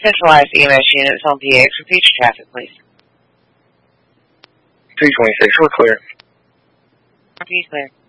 Centralized EMS units on PX. Repeat your traffic, please. 326, we're clear. Repeat clear.